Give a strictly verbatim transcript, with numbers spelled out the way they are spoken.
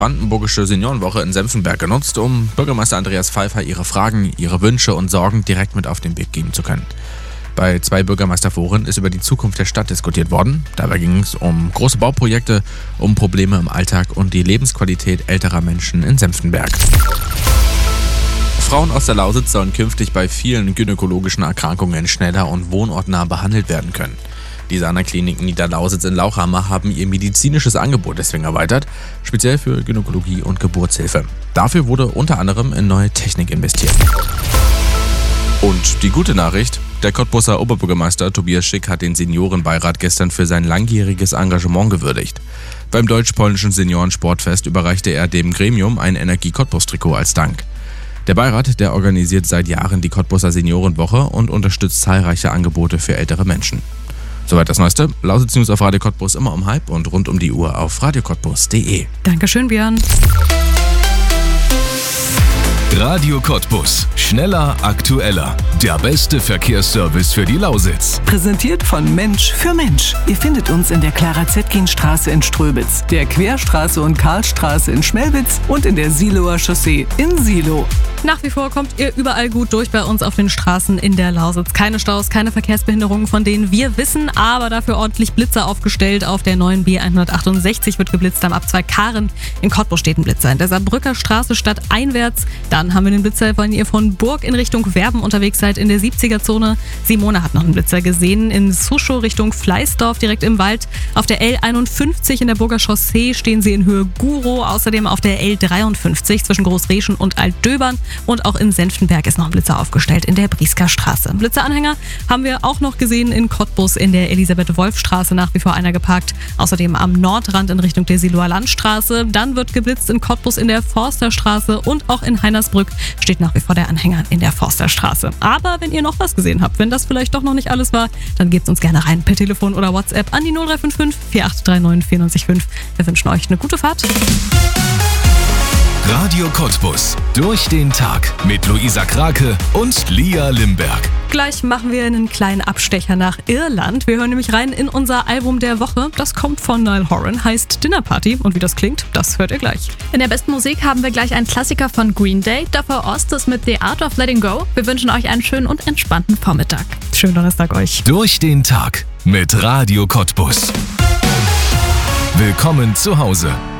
Brandenburgische Seniorenwoche in Senftenberg genutzt, um Bürgermeister Andreas Pfeiffer ihre Fragen, ihre Wünsche und Sorgen direkt mit auf den Weg geben zu können. Bei zwei Bürgermeisterforen ist über die Zukunft der Stadt diskutiert worden. Dabei ging es um große Bauprojekte, um Probleme im Alltag und die Lebensqualität älterer Menschen in Senftenberg. Frauen aus der Lausitz sollen künftig bei vielen gynäkologischen Erkrankungen schneller und wohnortnah behandelt werden können. Die Sana-Kliniken Niederlausitz in Lauchhammer haben ihr medizinisches Angebot deswegen erweitert, speziell für Gynäkologie und Geburtshilfe. Dafür wurde unter anderem in neue Technik investiert. Und die gute Nachricht: Der Cottbuser Oberbürgermeister Tobias Schick hat den Seniorenbeirat gestern für sein langjähriges Engagement gewürdigt. Beim deutsch-polnischen Seniorensportfest überreichte er dem Gremium ein Energie-Cottbus-Trikot als Dank. Der Beirat, der organisiert seit Jahren die Cottbuser Seniorenwoche und unterstützt zahlreiche Angebote für ältere Menschen. Soweit das Neueste. Lausitz News auf Radio Cottbus immer um halb und rund um die Uhr auf radio cottbus punkt de. Dankeschön, Björn. Radio Cottbus. Schneller, aktueller. Der beste Verkehrsservice für die Lausitz. Präsentiert von Mensch für Mensch. Ihr findet uns in der Clara-Zetkin-Straße in Ströbitz, der Querstraße und Karlstraße in Schmelwitz und in der Siloer Chaussee in Silo. Nach wie vor kommt ihr überall gut durch bei uns auf den Straßen in der Lausitz. Keine Staus, keine Verkehrsbehinderungen, von denen wir wissen, aber dafür ordentlich Blitzer aufgestellt. Auf der neuen B hundertachtundsechzig wird geblitzt, am Abzweig Karen. In Cottbus steht ein Blitzer. In der Saarbrücker Straße stadteinwärts. Dann haben wir den Blitzer, wenn ihr von Burg in Richtung Werben unterwegs seid, in der siebziger-Zone. Simone hat noch einen Blitzer gesehen. In Suschow Richtung Fleißdorf, direkt im Wald. Auf der L einundfünfzig in der Burger Chaussee stehen sie in Höhe Gurow. Außerdem auf der L dreiundfünfzig zwischen Großreschen und Altdöbern. Und auch in Senftenberg ist noch ein Blitzer aufgestellt in der Briesker Straße. Blitzeranhänger haben wir auch noch gesehen in Cottbus in der Elisabeth-Wolf-Straße, nach wie vor einer geparkt. Außerdem am Nordrand in Richtung der Siloer Landstraße. Dann wird geblitzt in Cottbus in der Forsterstraße und auch in Heinersbrück steht nach wie vor der Anhänger in der Forsterstraße. Aber wenn ihr noch was gesehen habt, wenn das vielleicht doch noch nicht alles war, dann gebt uns gerne rein per Telefon oder WhatsApp an die null drei fünf fünf, vier acht drei neun, vier neun fünf. Wir wünschen euch eine gute Fahrt. Radio Cottbus. Durch den Tag mit Luisa Krake und Lia Limberg. Gleich machen wir einen kleinen Abstecher nach Irland. Wir hören nämlich rein in unser Album der Woche. Das kommt von Niall Horan, heißt Dinner Party. Und wie das klingt, das hört ihr gleich. In der besten Musik haben wir gleich einen Klassiker von Green Day. Davor Ostes mit The Art of Letting Go. Wir wünschen euch einen schönen und entspannten Vormittag. Schönen Donnerstag euch. Durch den Tag mit Radio Cottbus. Willkommen zu Hause.